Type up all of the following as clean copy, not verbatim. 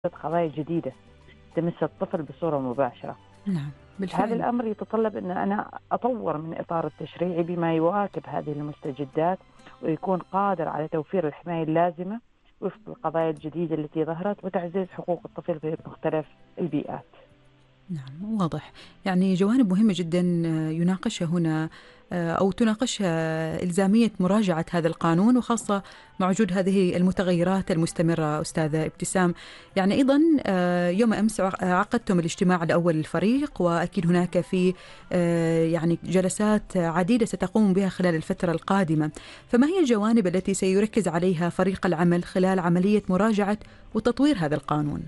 قضايا جديدة تمس الطفل بصورة مباشرة. نعم هذا بالفعل. الأمر يتطلب أن أنا أطور من إطار التشريعي بما يواكب هذه المستجدات، ويكون قادر على توفير الحماية اللازمة وفق القضايا الجديدة التي ظهرت، وتعزيز حقوق الطفل في مختلف البيئات. نعم واضح. يعني جوانب مهمة جدا يناقشها هنا أو تناقشها إلزامية مراجعة هذا القانون، وخاصة مع وجود هذه المتغيرات المستمرة أستاذة ابتسام. يعني أيضا يوم أمس عقدتم الاجتماع الأول للفريق، وأكيد هناك في يعني جلسات عديدة ستقوم بها خلال الفترة القادمة. فما هي الجوانب التي سيركز عليها فريق العمل خلال عملية مراجعة وتطوير هذا القانون؟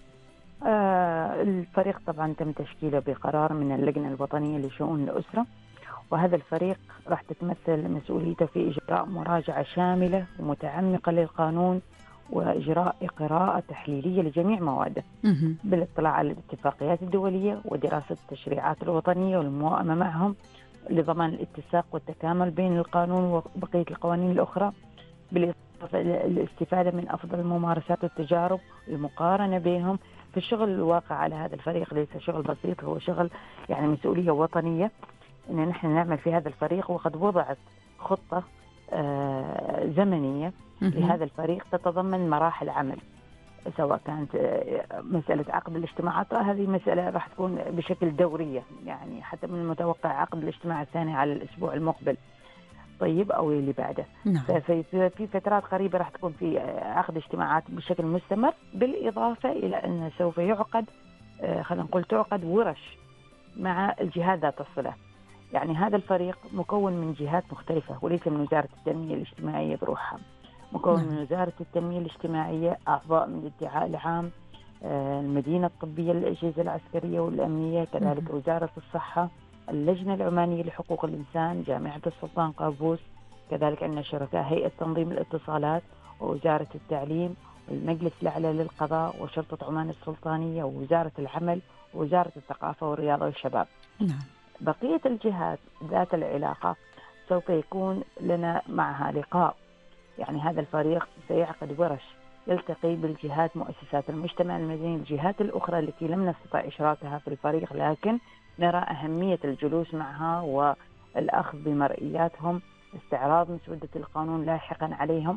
الفريق طبعا تم تشكيله بقرار من اللجنة الوطنية لشؤون الأسرة، وهذا الفريق راح تتمثل مسؤوليته في إجراء مراجعة شاملة ومتعمقة للقانون، وإجراء قراءة تحليلية لجميع مواده، مهم. بالاطلاع على الاتفاقيات الدولية ودراسة التشريعات الوطنية والموائمة معهم لضمان الاتساق والتكامل بين القانون وبقية القوانين الأخرى، بالإضافة إلى الاستفادة من أفضل الممارسات والتجارب، المقارنة بينهم. في الشغل الواقع على هذا الفريق ليس شغل بسيط، هو شغل يعني مسؤولية وطنية إن نحن نعمل في هذا الفريق. وقد وضعت خطة زمنية مهم. لهذا الفريق تتضمن مراحل عمل، سواء كانت مسألة عقد الاجتماعات، هذه مسألة راح تكون بشكل دورية، يعني حتى من المتوقع عقد الاجتماع الثاني على الأسبوع المقبل، طيب، أو اللي بعده. نعم. ففي فترات قريبة راح تكون في عقد اجتماعات بشكل مستمر، بالإضافة إلى أن سوف يعقد خلينا نقول تعقد ورش مع الجهات ذات الصلة. يعني هذا الفريق مكون من جهات مختلفة وليس من وزارة التنمية الاجتماعية بروحها، مكون نعم. من وزارة التنمية الاجتماعية، أعضاء من الادعاء العام، المدينة الطبية للأجهزة العسكرية والأمنية، كذلك مهم. وزارة الصحة، اللجنة العمانية لحقوق الإنسان، جامعة السلطان قابوس، كذلك عندنا شركاء هيئة تنظيم الاتصالات، ووزارة التعليم، والمجلس الأعلى للقضاء، وشرطة عمان السلطانية، ووزارة العمل، ووزارة الثقافة والرياضة والشباب. نعم. بقية الجهات ذات العلاقة سوف يكون لنا معها لقاء، يعني هذا الفريق سيعقد ورش يلتقي بالجهات مؤسسات المجتمع المدني، الجهات الأخرى التي لم نستطع إشراكها في الفريق، لكن نرى أهمية الجلوس معها والأخذ بمرئياتهم، استعراض مسودة القانون لاحقا عليهم.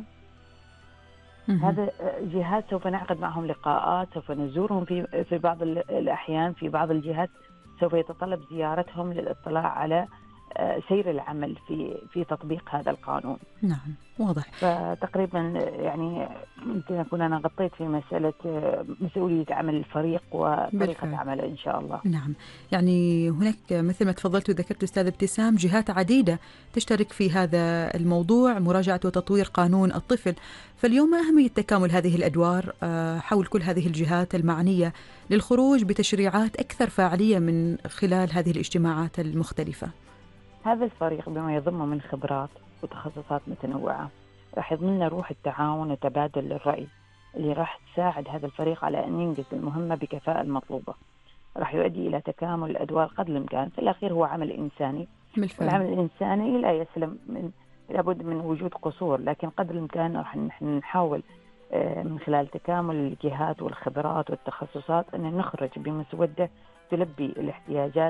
مهم. هذا جهات سوف نعقد معهم لقاءات، سوف نزورهم في بعض الأحيان، في بعض الجهات سوف يتطلب زيارتهم للاطلاع على سير العمل في تطبيق هذا القانون. نعم واضح. فتقريبا يعني ممكن أكون أنا غطيت في مسألة مسؤولية عمل الفريق وطريقة بالفعل. عمله إن شاء الله. نعم. يعني هناك مثل ما تفضلت وذكرت أستاذ ابتسام جهات عديدة تشترك في هذا الموضوع، مراجعة وتطوير قانون الطفل. فاليوم ما أهمية تكامل هذه الأدوار حول كل هذه الجهات المعنية للخروج بتشريعات أكثر فاعلية من خلال هذه الاجتماعات المختلفة؟ هذا الفريق بما يضم من خبرات وتخصصات متنوعة راح يضمن روح التعاون وتبادل الرأي اللي راح تساعد هذا الفريق على أن ينجز المهمة بكفاءة المطلوبة. راح يؤدي إلى تكامل الأدوار قدر الإمكان. في الأخير هو عمل إنساني، بالفعل. والعمل الإنساني لا يسلم من لابد من وجود قصور، لكن قدر الإمكان راح نحاول من خلال تكامل الجهات والخبرات والتخصصات أن نخرج بمسودة تلبي الاحتياجات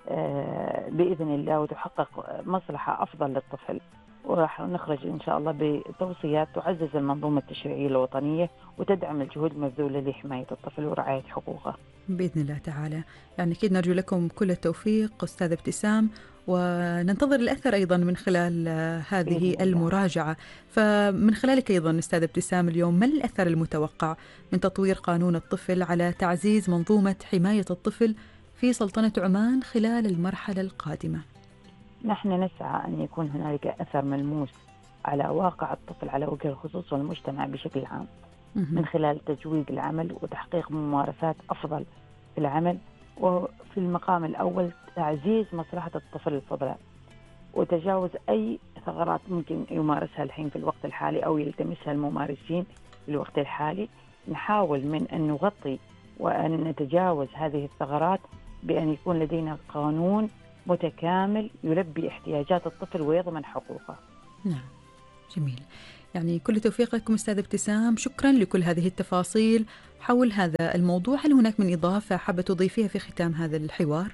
بإذن الله، وتحقق مصلحة أفضل للطفل. وراح نخرج إن شاء الله بتوصيات تعزز المنظومة التشريعية الوطنية وتدعم الجهود المبذولة لحماية الطفل ورعاية حقوقه. بإذن الله تعالى. يعني أكيد نرجو لكم كل التوفيق أستاذ ابتسام، وننتظر الأثر أيضا من خلال هذه بإذن الله. المراجعة. فمن خلالك أيضا أستاذ ابتسام، اليوم ما الأثر المتوقع من تطوير قانون الطفل على تعزيز منظومة حماية الطفل في سلطنة عمان خلال المرحلة القادمة؟ نحن نسعى أن يكون هنالك أثر ملموس على واقع الطفل على وجه الخصوص والمجتمع بشكل عام، من مهم. خلال تجويد العمل وتحقيق ممارسات أفضل في العمل، وفي المقام الأول تعزيز مصلحة الطفل الفضلاء، وتجاوز أي ثغرات ممكن يمارسها الحين في الوقت الحالي أو يلتمسها الممارسين في الوقت الحالي. نحاول من أن نغطي وأن نتجاوز هذه الثغرات بأن يكون لدينا قانون متكامل يلبي احتياجات الطفل ويضمن حقوقه. نعم. جميل. يعني كل توفيق لكم أستاذ ابتسام، شكرا لكل هذه التفاصيل حول هذا الموضوع. هل هناك من إضافة حابة تضيفيها في ختام هذا الحوار؟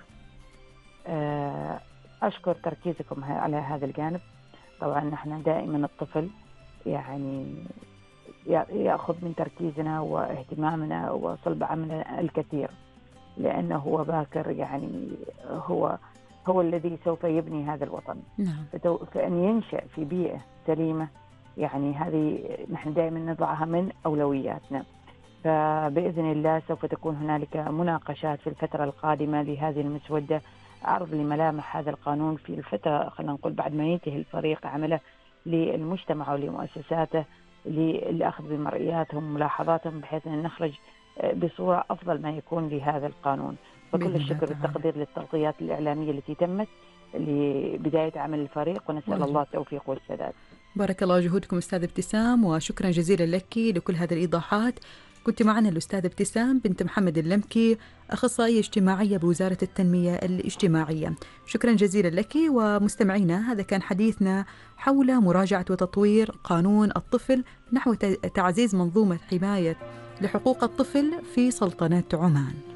أشكر تركيزكم على هذا الجانب. طبعا نحن دائما الطفل يعني يأخذ من تركيزنا واهتمامنا وصلب عملنا الكثير، لأنه هو باكر، يعني هو الذي سوف يبني هذا الوطن. نعم. فأن ينشأ في بيئة سليمة، يعني هذه نحن دائما نضعها من أولوياتنا. فبإذن الله سوف تكون هنالك مناقشات في الفترة القادمة لهذه المسودة، عرض لملامح هذا القانون في الفترة، خلينا نقول بعد ما ينتهي الفريق عمله، للمجتمع ولمؤسساته للأخذ بمرئياتهم وملاحظاتهم، بحيث أن نخرج بصورة أفضل ما يكون لهذا القانون. فكل الشكر والتقدير للتغطيات الإعلامية التي تمت لبداية عمل الفريق، ونسأل الله التوفيق والسداد. بارك الله جهودكم أستاذ ابتسام، وشكرا جزيلا لك لكل هذه الإيضاحات. كنت معنا الأستاذ ابتسام بنت محمد اللمكي، أخصائية اجتماعية بوزارة التنمية الاجتماعية. شكرا جزيلا لك. ومستمعينا، هذا كان حديثنا حول مراجعة وتطوير قانون الطفل نحو تعزيز منظومة حماية لحقوق الطفل في سلطنة عمان.